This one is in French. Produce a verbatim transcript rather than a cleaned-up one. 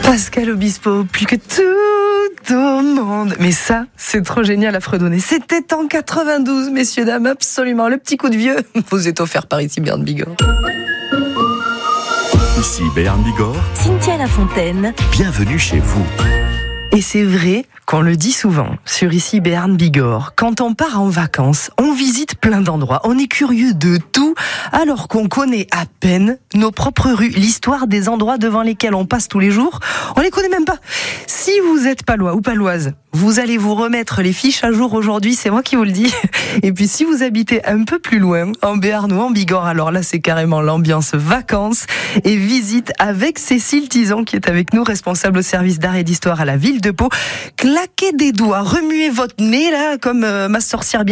Pascal Obispo, plus que tout au monde. Mais ça, c'est trop génial à fredonner. C'était en quatre-vingt-douze, messieurs, dames, absolument. Le petit coup de vieux vous est offert par ici, Béarn Bigorre. Ici Béarn Bigorre. Cynthia Lafontaine. Bienvenue chez vous. Et c'est vrai qu'on le dit souvent sur ici Béarn Bigorre. Quand on part en vacances, on visite plein d'endroits. On est curieux de tout, alors qu'on connaît à peine nos propres rues. L'histoire des endroits devant lesquels on passe tous les jours, on les connaît même pas. Si vous êtes palois ou paloise, vous allez vous remettre les fiches à jour aujourd'hui, c'est moi qui vous le dis. Et puis si vous habitez un peu plus loin, en Béarn ou en Bigorre, alors là c'est carrément l'ambiance vacances et visite avec Cécile Tison qui est avec nous, responsable au service d'art et d'histoire à la ville de Pau. Claquez des doigts, remuez votre nez là comme euh, ma sorcière bien